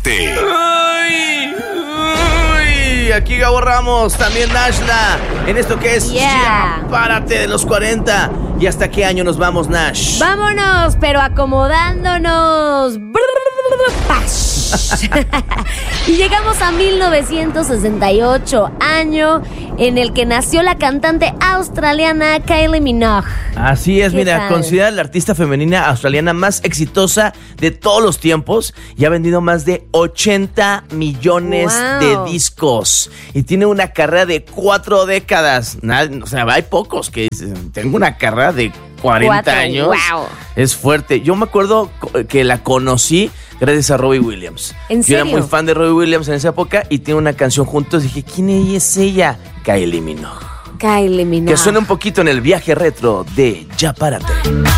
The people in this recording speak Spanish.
Párate. Uy, aquí Gabo Ramos, también Nashla, en esto que es Yeah. Párate de los 40. ¿Y hasta qué año nos vamos, Nash? Vámonos, pero acomodándonos. Y llegamos a 1968, año en el que nació la cantante australiana Kylie Minogue. Así es, ¿Qué mira, tal? considerada la artista femenina australiana más exitosa de todos los tiempos y ha vendido más de 80 millones Wow. de discos. Y tiene una carrera de 4 décadas. O sea, hay pocos que dicen, tengo una carrera de 40 4, años. wow. Es fuerte. Yo me acuerdo que la conocí gracias a Robbie Williams. ¿En Yo era serio? muy fan de Robbie Williams en esa época y tiene una canción juntos. Dije, ¿quién es ella? Kylie Minogue. Kylie Minogue. Que suena un poquito en el viaje retro de Ya Párate.